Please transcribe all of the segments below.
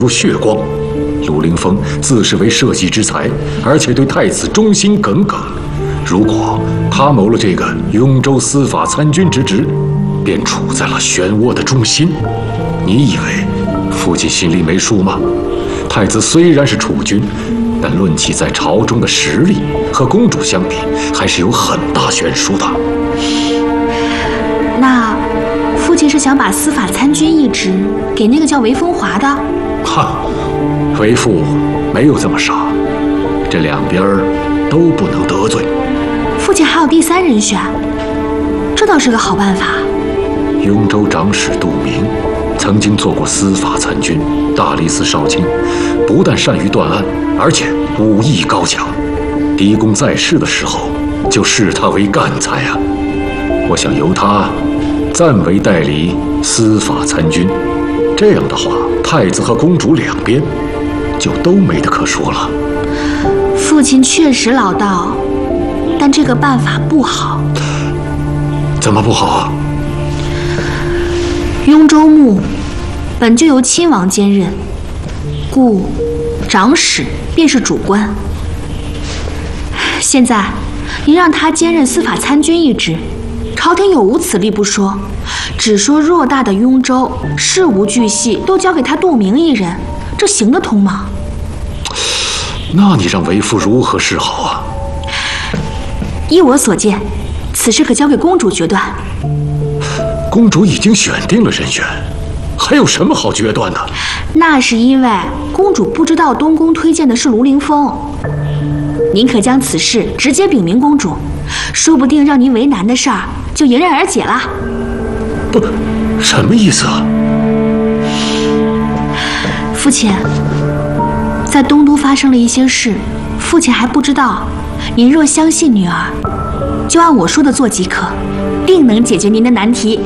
如血光。陆凌风自视为社稷之才，而且对太子忠心耿耿。如果他谋了这个雍州司法参军之职，便处在了漩涡的中心。你以为父亲心里没数吗？太子虽然是储君，但论起在朝中的实力，和公主相比，还是有很大悬殊的。 那父亲是想把司法参军一职给那个叫韦风华的？ 哈，为父没有这么傻，这两边都不能得罪。 父亲还有第三人选，这倒是个好办法。 雍州长史杜明曾经做过司法参军、大理寺少卿，不但善于断案，而且武艺高强。狄公在世的时候就视他为干才啊！我想由他暂为代理司法参军，这样的话，太子和公主两边就都没得可说了。 父亲确实老道，但这个办法不好。 怎么不好啊？ 雍州牧本就由亲王兼任，故长史便是主官。现在你让他兼任司法参军一职，朝廷有无此力不说，只说偌大的雍州，事无巨细都交给他杜明一人，这行得通吗？ 那你让为父如何是好啊？ 依我所见，此事可交给公主决断。 公主已经选定了人选，还有什么好决断的？ 那是因为公主不知道东宫推荐的是卢凌风。您可将此事直接禀明公主，说不定让您为难的事儿就迎刃而解了。 不，什么意思啊？ 父亲，在东都发生了一些事，父亲还不知道。您若相信女儿，就按我说的做即可，定能解决您的难题。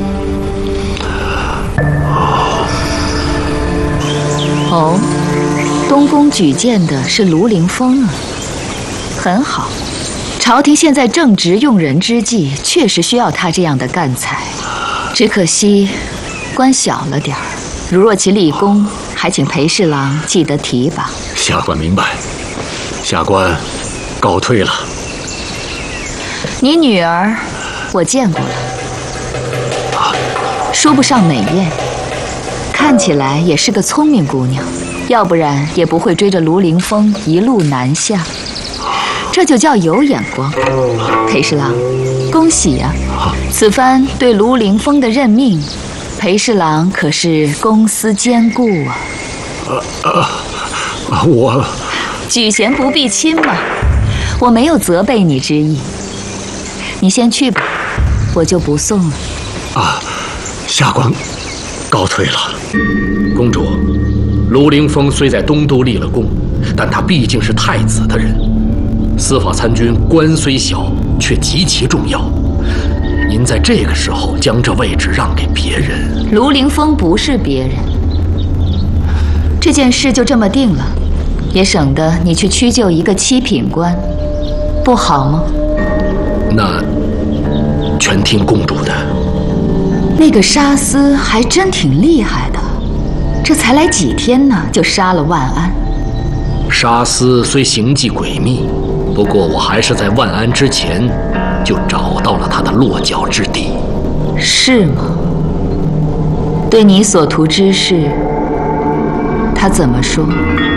哦，东宫举荐的是卢凌风啊，很好。朝廷现在正值用人之际，确实需要他这样的干才。只可惜官小了点儿，如若其立功，还请裴侍郎记得提拔。 下官明白，下官告退了。 你女儿我见过了，说不上美艳，看起来也是个聪明姑娘，要不然也不会追着卢凌风一路南下，这就叫有眼光。裴侍郎，恭喜呀！此番对卢凌风的任命，裴侍郎可是公私兼顾啊。 我举贤不避亲嘛，我没有责备你之意。你先去吧，我就不送了。 下官告退了。 公主，卢凌风虽在东都立了功，但他毕竟是太子的人，司法参军官虽小，却极其重要。您在这个时候将这位置让给别人， 卢凌风不是别人，这件事就这么定了，也省得你去屈就一个七品官，不好吗？ 那全听公主的。 那个沙司还真挺厉害的，这才来几天呢，就杀了万安。 沙司虽行迹诡秘，不过我还是在万安之前就找到了他的落脚之地。 是吗？对你所图之事，他怎么说？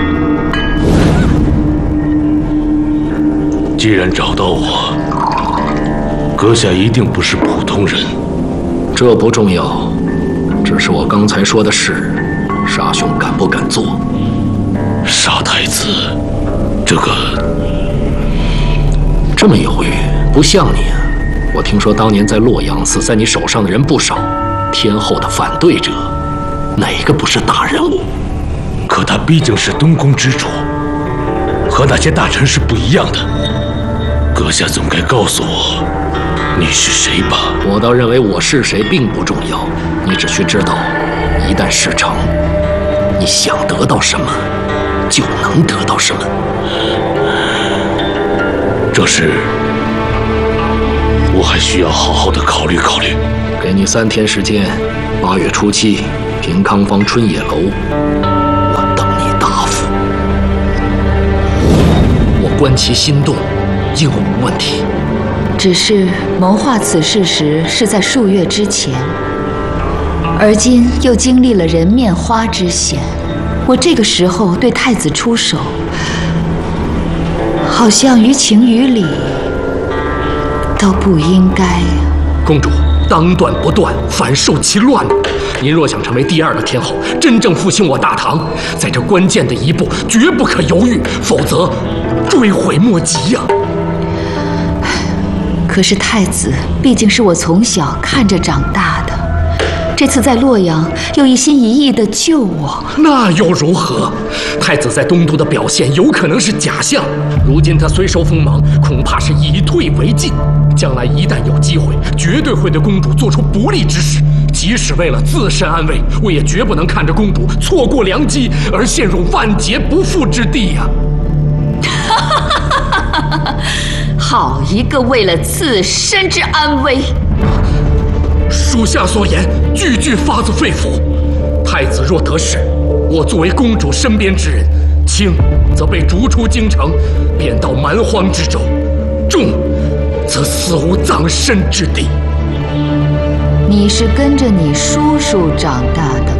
既然找到我，阁下一定不是普通人。 这不重要，只是我刚才说的事，沙兄敢不敢做？ 杀太子， 这么犹豫，不像你啊！我听说当年在洛阳死在你手上的人不少，天后的反对者，哪个不是大人物？ 可他毕竟是东宫之主，和那些大臣是不一样的。阁下总该告诉我，你是谁吧？ 我倒认为我是谁并不重要，你只需知道，一旦事成，你想得到什么，就能得到什么。 这事我还需要好好的考虑考虑。 给你3天时间，8月初7，平康坊春野楼， 观其心动，应无问题。 只是谋划此事时是在数月之前，而今又经历了人面花之险，我这个时候对太子出手，好像于情于理都不应该呀。 公主，当断不断，反受其乱。您若想成为第二个天后，真正复兴我大唐，在这关键的一步绝不可犹豫，否则追悔莫及呀。 可是太子毕竟是我从小看着长大的，这次在洛阳又一心一意地救我， 那又如何？太子在东都的表现有可能是假象，如今他虽收锋芒，恐怕是以退为进。将来一旦有机会，绝对会对公主做出不利之事。即使为了自身安危，我也绝不能看着公主错过良机而陷入万劫不复之地呀！ 好一个为了自身之安危！ 属下所言句句发自肺腑。太子若得势，我作为公主身边之人，轻则被逐出京城，贬到蛮荒之州；重则死无葬身之地。 你是跟着你叔叔长大的